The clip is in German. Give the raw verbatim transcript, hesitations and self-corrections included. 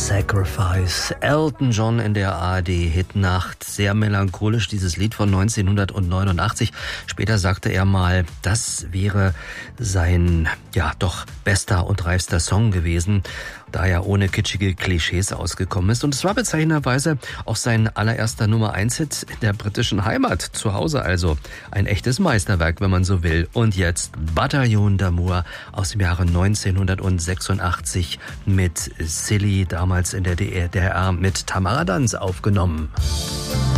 Sacrifice. Elton John in der A R D-Hitnacht. Sehr melancholisch, dieses Lied von neunzehnhundertneunundachtzig. Später sagte er mal, das wäre sein, ja, doch bester und reifster Song gewesen, da er ohne kitschige Klischees ausgekommen ist. Und es war bezeichnenderweise auch sein allererster Nummer eins Hit in der britischen Heimat, zu Hause also. Ein echtes Meisterwerk, wenn man so will. Und jetzt Bataillon d'Amour aus dem Jahre neunzehnhundertsechsundachtzig mit Silly, damals in der D D R mit Tamara Danz aufgenommen.